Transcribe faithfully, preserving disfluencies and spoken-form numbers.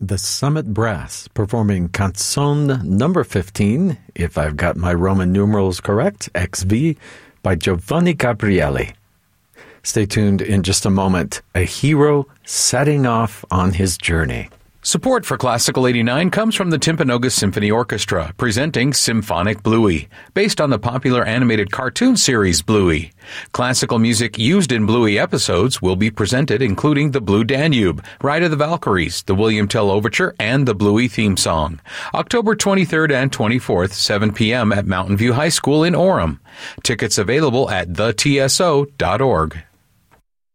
the Summit Brass performing Canzone number fifteen, if I've got my Roman numerals correct, X V, by Giovanni Gabrieli. Stay tuned in just a moment. A hero setting off on his journey. Support for Classical eighty-nine comes from the Timpanogos Symphony Orchestra, presenting Symphonic Bluey, based on the popular animated cartoon series Bluey. Classical music used in Bluey episodes will be presented, including the Blue Danube, Ride of the Valkyries, the William Tell Overture, and the Bluey theme song. October twenty-third and twenty-fourth, seven p.m. at Mountain View High School in Orem. Tickets available at the t s o dot org.